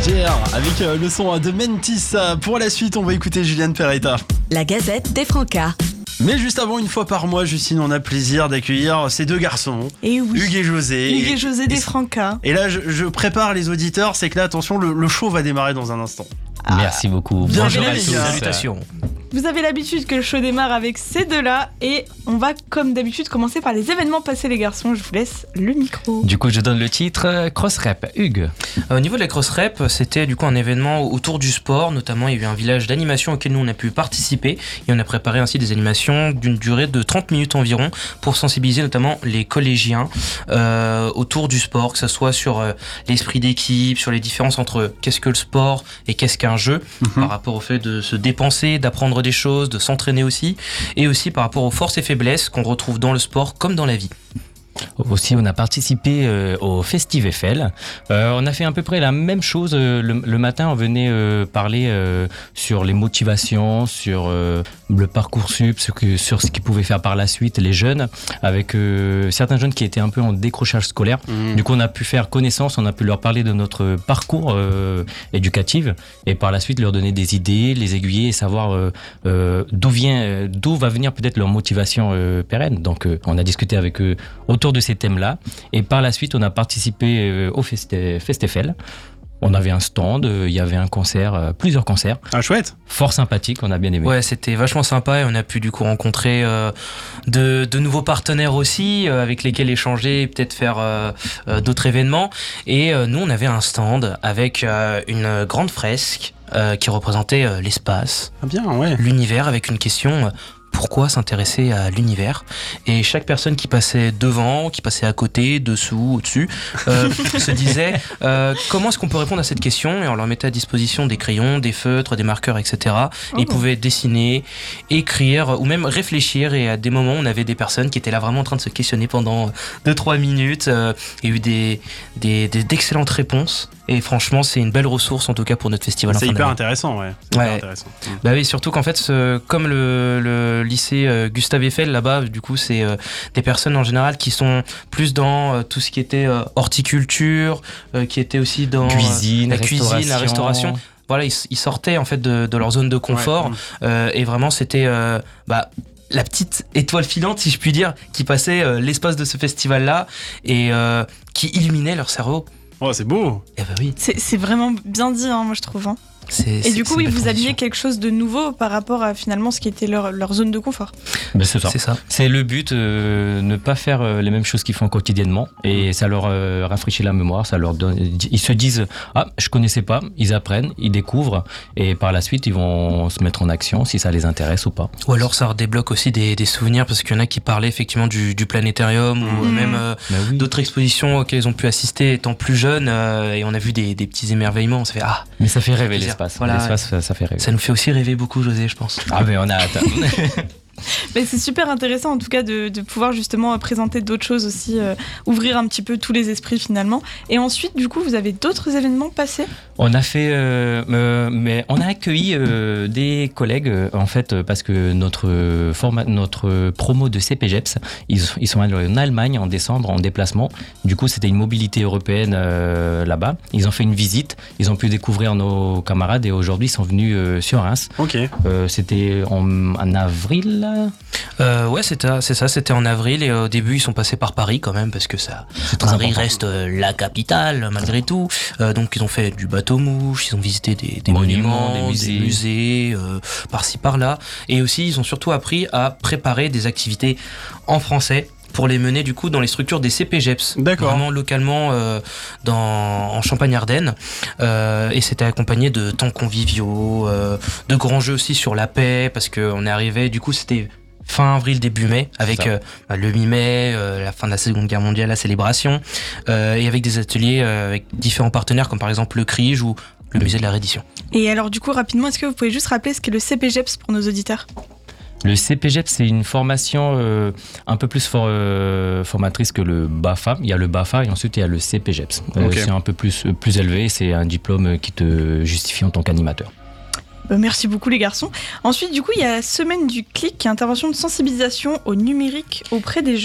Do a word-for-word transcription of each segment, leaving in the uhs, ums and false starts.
G R avec euh, le son de Mentis. Pour la suite, on va écouter Juliane Peretta. La Gazette des Francas. Mais juste avant, une fois par mois, Justine, on a plaisir d'accueillir ces deux garçons, et oui. Hugues et José. Hugues et José des Francas. Et là, je, je prépare les auditeurs, c'est que là, attention, le, le show va démarrer dans un instant. Ah, merci beaucoup. Bien Bonjour joué, à les tous. gars. Salutations. Vous avez l'habitude que le show démarre avec ces deux-là et on va comme d'habitude commencer par les événements passés les garçons. Je vous laisse le micro. Du coup, je donne le titre euh, Cross Rep. Hugues. Au niveau de la Cross Rep, c'était du coup un événement autour du sport, notamment il y a eu un village d'animation auquel nous on a pu participer et on a préparé ainsi des animations d'une durée de trente minutes environ pour sensibiliser notamment les collégiens euh, autour du sport, que ce soit sur euh, l'esprit d'équipe, sur les différences entre qu'est-ce que le sport et qu'est-ce qu'un jeu, mmh. par rapport au fait de se dépenser, d'apprendre des choses, de s'entraîner aussi, et aussi par rapport aux forces et faiblesses qu'on retrouve dans le sport comme dans la vie. Aussi, on a participé euh, au Festiv F L. Euh, on a fait à peu près la même chose. Euh, le, le matin, on venait euh, parler euh, sur les motivations, sur euh, le Parcoursup, ce que, sur ce qu'ils pouvaient faire par la suite, les jeunes, avec euh, certains jeunes qui étaient un peu en décrochage scolaire. Mmh. Du coup, on a pu faire connaissance, on a pu leur parler de notre parcours euh, éducatif et par la suite leur donner des idées, les aiguiller et savoir euh, euh, d'où vient, d'où va venir peut-être leur motivation euh, pérenne. Donc, euh, on a discuté avec eux autour de ces thèmes-là. Et par la suite, on a participé euh, au Fest F L. On avait un stand, il euh, y avait un concert, euh, plusieurs concerts. Ah, chouette. Fort sympathique, on a bien aimé. Ouais, c'était vachement sympa et on a pu du coup rencontrer euh, de, de nouveaux partenaires aussi, euh, avec lesquels échanger et peut-être faire euh, euh, d'autres événements. Et euh, nous, on avait un stand avec euh, une grande fresque euh, qui représentait euh, l'espace, ah bien, ouais. l'univers, avec une question... Euh, pourquoi s'intéresser à l'univers, et chaque personne qui passait devant, qui passait à côté, dessous, au-dessus, euh, se disait euh, comment est-ce qu'on peut répondre à cette question, et on leur mettait à disposition des crayons, des feutres, des marqueurs, et cetera. Oh. Et ils pouvaient dessiner, écrire ou même réfléchir, et à des moments on avait des personnes qui étaient là vraiment en train de se questionner pendant deux trois minutes. Euh, il y a eu des, des, des, d'excellentes réponses. Et franchement, c'est une belle ressource, en tout cas pour notre festival. C'est hyper intéressant, ouais. C'est ouais. hyper intéressant. Bah oui, surtout qu'en fait, ce, comme le, le lycée euh, Gustave Eiffel, là-bas, du coup, c'est euh, des personnes en général qui sont plus dans euh, tout ce qui était euh, horticulture, euh, qui étaient aussi dans cuisine, euh, la cuisine, la restauration. Voilà, ils, ils sortaient en fait de, de leur zone de confort, ouais. euh, et vraiment, c'était euh, bah, la petite étoile filante, si je puis dire, qui passait euh, l'espace de ce festival-là et euh, qui illuminait leur cerveau. Oh, c'est beau. Eh ben oui. C'est, c'est vraiment bien dit, hein, moi je trouve. Hein. C'est, et c'est, du coup, oui, vous aviez quelque chose de nouveau par rapport à finalement ce qui était leur, leur zone de confort. Ben c'est ça. C'est ça. C'est le but, euh, ne pas faire euh, les mêmes choses qu'ils font quotidiennement, et ça leur euh, rafraîchit la mémoire, ça leur donne. Ils se disent ah, je connaissais pas, ils apprennent, ils découvrent, et par la suite ils vont se mettre en action si ça les intéresse ou pas. Ou alors ça redébloque aussi des, des souvenirs, parce qu'il y en a qui parlaient effectivement du, du planétarium mmh. ou même euh, ben oui. d'autres expositions auxquelles ils ont pu assister étant plus jeunes, euh, et on a vu des, des petits émerveillements. On s'est fait ah. Mais ça fait rêver l'espace. Voilà. L'espace, ça, ça fait rêver. Ça nous fait aussi rêver beaucoup, José, je pense. Ah mais on a hâte. Mais c'est super intéressant en tout cas de, de pouvoir justement présenter d'autres choses aussi, euh, ouvrir un petit peu tous les esprits finalement. Et ensuite, du coup, vous avez d'autres événements passés ? On a fait, euh, euh, mais on a accueilli euh, des collègues euh, en fait parce que notre format, notre promo de C P G E P S, ils, ils sont allés en Allemagne en décembre en déplacement. Du coup, c'était une mobilité européenne euh, là-bas. Ils ont fait une visite, ils ont pu découvrir nos camarades et aujourd'hui ils sont venus euh, sur Reims. Ok. Euh, c'était en, en avril. Euh, ouais, c'était, c'est ça, c'était en avril, et au début ils sont passés par Paris quand même, parce que ça, Paris important. Reste euh, la capitale malgré tout. Euh, donc ils ont fait du bateau-mouche, ils ont visité des, des monuments, monuments, des musées, des musées euh, par-ci par-là, et aussi ils ont surtout appris à préparer des activités en français pour les mener du coup dans les structures des C P G E P S. D'accord. Vraiment localement euh, dans, en Champagne-Ardenne. Euh, et c'était accompagné de temps conviviaux, euh, de grands jeux aussi sur la paix, parce qu'on est arrivé, du coup c'était fin avril, début mai, avec euh, le mi-mai, euh, la fin de la Seconde Guerre mondiale, la célébration, euh, et avec des ateliers euh, avec différents partenaires, comme par exemple le CRIJ ou le musée de la Reddition. Et alors du coup, rapidement, est-ce que vous pouvez juste rappeler ce qu'est le C P G E P S pour nos auditeurs ? Le C P G E P S, c'est une formation euh, un peu plus for, euh, formatrice que le BAFA. Il y a le BAFA et ensuite il y a le C P G E P S. Euh, okay. C'est un peu plus, plus élevé, c'est un diplôme qui te justifie en tant qu'animateur. Merci beaucoup les garçons. Ensuite, du coup, il y a la semaine du clic, qui est intervention de sensibilisation au numérique auprès des jeunes.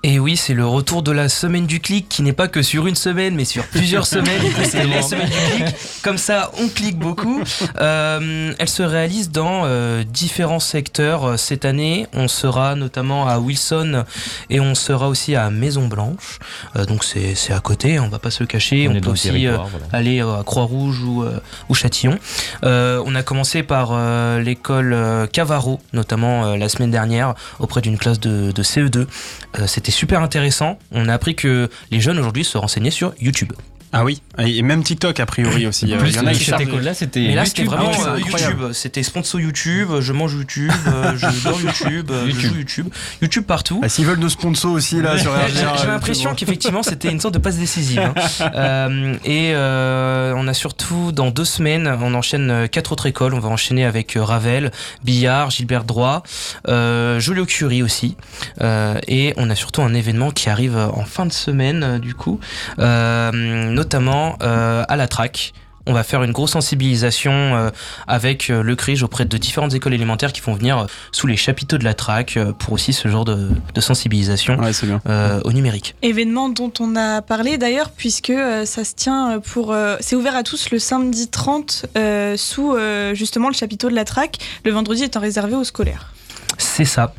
Et oui, c'est le retour de la semaine du clic qui n'est pas que sur une semaine, mais sur plusieurs semaines. C'est la semaine du clic. Comme ça, on clique beaucoup. Euh, elle se réalise dans euh, différents secteurs. Cette année, on sera notamment à Wilson et on sera aussi à Maison Blanche. Euh, donc c'est, c'est à côté, on va pas se le cacher. On On, est peut dans le aussi territoire, euh, voilà. aller à Croix-Rouge ou, euh, ou Châtillon. Euh, on a commencé par euh, l'école euh, Cavaro, notamment euh, la semaine dernière, auprès d'une classe de, de C E deux. Euh, c'était super intéressant. On a appris que les jeunes aujourd'hui se renseignaient sur YouTube. Ah oui, et même TikTok a priori aussi. En Euh, plus, il y en a qui cette chargent- école-là, c'était Mais là, c'était YouTube. vraiment Ah ouais, euh, c'est incroyable. YouTube. C'était sponsor YouTube, euh, je mange YouTube, euh, je dors YouTube, euh, je YouTube. joue YouTube. YouTube partout. Ah, s'ils veulent nos sponsors aussi là sur Ouais, R G J'ai R, j'ai euh, l'impression tu vois. qu'effectivement c'était une sorte de passe décisive. hein. Euh, et euh, on a surtout dans deux semaines, on enchaîne euh, quatre autres écoles. On va enchaîner avec euh, Ravel, Billard, Gilbert Droit, euh, Joliot-Curie aussi. Euh, et on a surtout un événement qui arrive en fin de semaine euh, du coup, euh, notamment euh, à la Track. On va faire une grosse sensibilisation euh, avec euh, le CRIJ auprès de différentes écoles élémentaires qui vont venir euh, sous les chapiteaux de la Track euh, pour aussi ce genre de, de sensibilisation Ouais, c'est bien. euh, au numérique. Événement dont on a parlé d'ailleurs, puisque euh, ça se tient pour. Euh, c'est ouvert à tous le samedi trente euh, sous euh, justement le chapiteau de la Track, le vendredi étant réservé aux scolaires. C'est ça.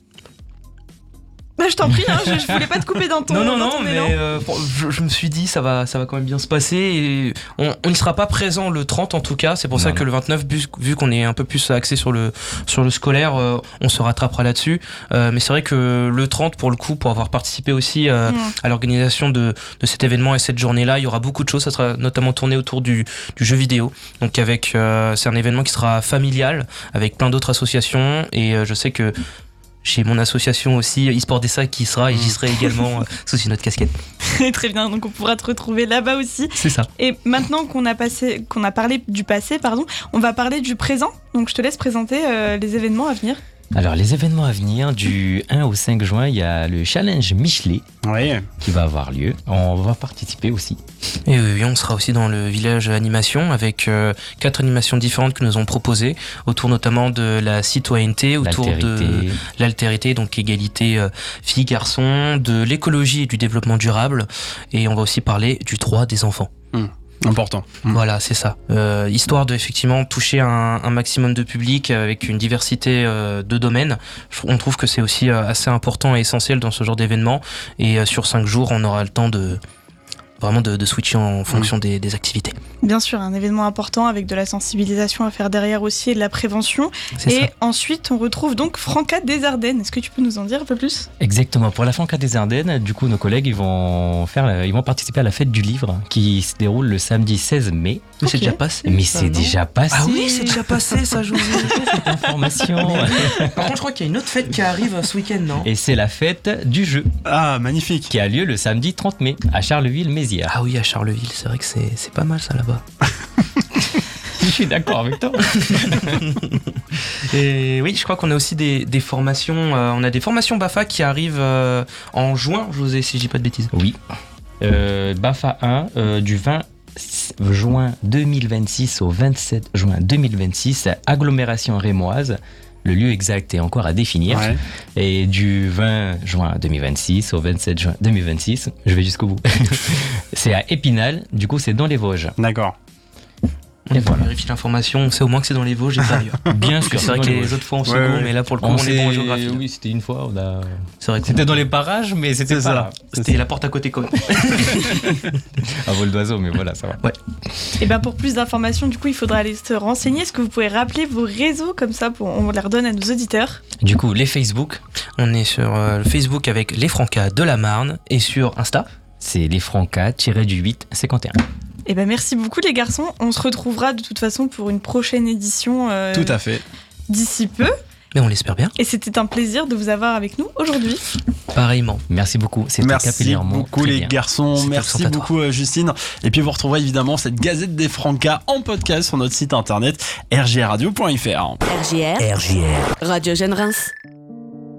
Bah, je t'en prie, hein, je, je voulais pas te couper dans ton, non, non, dans non, ton mais élan. euh, je, je me suis dit, ça va, ça va quand même bien se passer. Et on on n'y sera pas présent le trente en tout cas. C'est pour Non, ça non. que le vingt-neuf, vu, vu qu'on est un peu plus axé sur le, sur le scolaire, euh, on se rattrapera là-dessus. Euh, mais c'est vrai que le trente, pour le coup, pour avoir participé aussi euh, Mm. à l'organisation de, de cet événement et cette journée-là, il y aura beaucoup de choses. Ça sera notamment tourné autour du, du jeu vidéo. Donc avec, euh, c'est un événement qui sera familial avec plein d'autres associations. Et euh, je sais que j'ai mon association aussi, eSport D S A, qui sera, et j'y serai également euh, sous une autre casquette. Très bien, donc on pourra te retrouver là-bas aussi. C'est ça. Et maintenant qu'on a, passé, qu'on a parlé du passé, pardon, on va parler du présent. Donc je te laisse présenter euh, les événements à venir. Alors, les événements à venir, du un au cinq juin, il y a le challenge Michelet Oui. qui va avoir lieu. On va participer aussi. Et oui, oui, on sera aussi dans le village animation avec euh, quatre animations différentes que nous avons proposées autour notamment de la citoyenneté, autour de L'altérité. l'altérité, donc égalité euh, filles-garçons, de l'écologie et du développement durable. Et on va aussi parler du droit des enfants. Important. Mm. Voilà, c'est ça. Euh, histoire de effectivement toucher un, un maximum de public avec une diversité euh, de domaines. Je- On trouve que c'est aussi euh, assez important et essentiel dans ce genre d'événement. Et euh, sur cinq jours, on aura le temps de vraiment de, de switcher en fonction des, des activités. Bien sûr, un événement important avec de la sensibilisation à faire derrière aussi et de la prévention. C'est Et ça. ensuite, on retrouve donc Franca des Ardennes. Est-ce que tu peux nous en dire un peu plus ? Exactement. Pour la Franca des Ardennes, du coup, nos collègues, ils vont faire, la- ils vont participer à la fête du livre qui se déroule le samedi seize mai. Mais c'est Ok. déjà passé. Mais ça, c'est non déjà passé. Ah oui, c'est déjà passé, ça, José. cette information. Par contre, je crois qu'il y a une autre fête qui arrive ce week-end, non? Et c'est la fête du jeu Ah, magnifique. qui a lieu le samedi trente mai à Charleville-Mézières. Ah oui, à Charleville, c'est vrai que c'est c'est pas mal ça là-bas. Je suis d'accord avec toi. Et oui, je crois qu'on a aussi des, des formations. euh, on a des formations BAFA qui arrivent euh, en juin, José, si je dis pas de bêtises. Oui. Euh, BAFA un euh, du vingt juin deux mille vingt-six au vingt-sept juin deux mille vingt-six, agglomération rémoise. Le lieu exact est encore à définir. Ouais. Et du vingt juin deux mille vingt-six au vingt-sept juin deux mille vingt-six, je vais jusqu'au bout. C'est à Épinal, du coup c'est dans les Vosges. D'accord. On Et va voilà. vérifier l'information, on sait au moins que c'est dans les Vosges et pas ailleurs. Bien Parce que sûr. c'est vrai dans que les les Vosges. autres fois on se Ouais, gourre, ouais. mais là pour le coup On on, est bon en s'est- géographie. là. Oui, c'était une fois. On a... C'est vrai que C'était dans les parages, mais c'était C'est pas ça. là. c'était la porte à côté quand même. À vol d'oiseau, mais voilà, ça va. Et ben pour plus d'informations, du coup, il faudra aller se renseigner. Est-ce que vous pouvez rappeler vos réseaux comme ça pour, on les redonne à nos auditeurs? Du coup, les Facebook, On est sur euh, le Facebook avec les Francas de la Marne et sur Insta. c'est les Franca-du-huit cinquante et un. Et ben merci beaucoup les garçons. On se retrouvera de toute façon pour une prochaine édition euh, Tout à fait. d'ici peu. Mais on l'espère bien. Et c'était un plaisir de vous avoir avec nous aujourd'hui. Pareillement. Merci beaucoup. C'était Merci capillairement beaucoup très les bien. garçons, C'était merci tout à toi. beaucoup euh, Justine. Et puis vous retrouverez évidemment cette Gazette des Francas en podcast sur notre site internet r g radio point f r. R J R, R J R. Radio Jeune Reims.